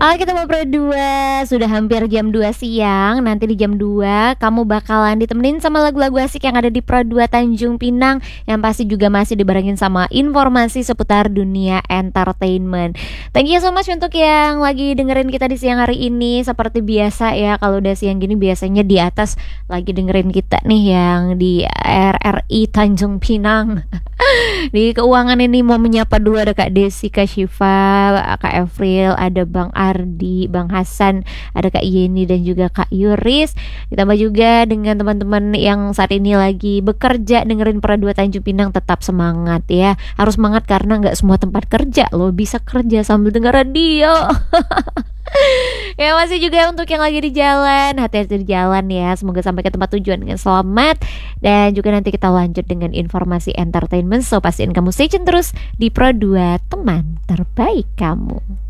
Oke, kita mau berdua. Sudah hampir jam 2 siang. Nanti di jam 2 kamu bakalan ditemenin sama lagu-lagu asik yang ada di Pro 2 Tanjung Pinang, yang pasti juga masih dibarengin sama informasi seputar dunia entertainment. Thank you so much untuk yang lagi dengerin kita di siang hari ini. Seperti biasa ya, kalau udah siang gini biasanya di atas lagi dengerin kita nih yang di RRI Tanjung Pinang. Di keuangan ini mau menyapa dulu, ada Kak Desi, Kak Syifa, Kak Evril, ada Bang Ardi, Bang Hasan, ada Kak Yeni dan juga Kak Yuris. Ditambah juga dengan teman-teman yang saat ini lagi bekerja dengerin Pro 2 Tanjung Pinang. Tetap semangat ya. Harus semangat karena nggak semua tempat kerja lo bisa kerja sambil denger radio. Ya, masih juga untuk yang lagi di jalan, hati-hati di jalan ya. Semoga sampai ke tempat tujuan dengan selamat. Dan juga nanti kita lanjut dengan informasi entertainment. So pastiin kamu stay tune terus di Pro 2, teman terbaik kamu.